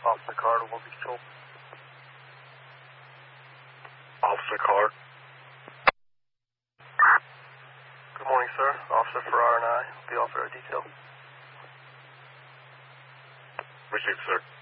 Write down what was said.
Officer Carr to Wolfie Control. Officer Carr. Good morning, sir. Officer Farrar and I will be offered a detail. Received, sir.